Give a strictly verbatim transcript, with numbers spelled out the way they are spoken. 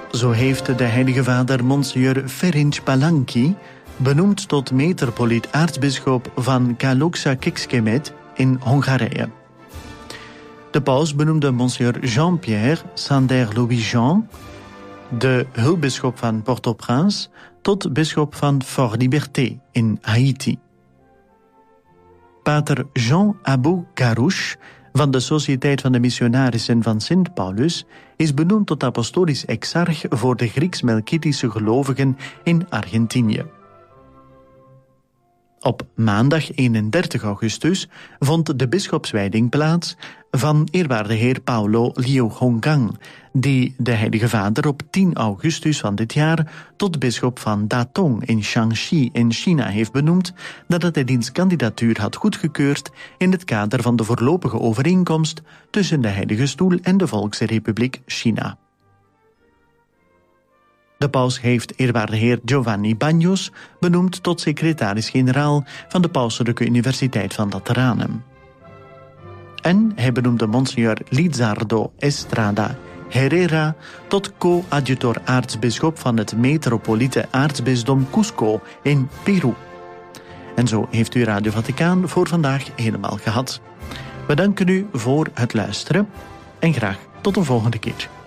Zo heeft de heilige vader Monsignor Ferenc Palanki benoemd tot metropoliet aartsbisschop van Kalocsa-Kecskemét in Hongarije. De paus benoemde Monsignor Jean-Pierre Sander-Louis-Jean, de hulpbisschop van Port-au-Prince, tot bisschop van Fort-Liberté in Haiti. Pater Jean Abou Karouche van de Sociëteit van de Missionarissen van Sint Paulus is benoemd tot apostolisch exarch voor de Grieks-Melkitische gelovigen in Argentinië. Op maandag eenendertig augustus vond de bisschopswijding plaats van eerwaarde heer Paulo Liu Honggang, die de heilige vader op tien augustus van dit jaar tot bisschop van Datong in Shaanxi in China heeft benoemd, nadat hij diens kandidatuur had goedgekeurd in het kader van de voorlopige overeenkomst tussen de Heilige Stoel en de Volksrepubliek China. De paus heeft eerwaarde heer Giovanni Bagnos benoemd tot secretaris-generaal van de Pauselijke Universiteit van Lateranum. En hij benoemde Monsignor Lizardo Estrada Herrera tot co-adjutor aartsbisschop van het metropoliete aartsbisdom Cusco in Peru. En zo heeft u Radio Vaticaan voor vandaag helemaal gehad. We danken u voor het luisteren en graag tot een volgende keer.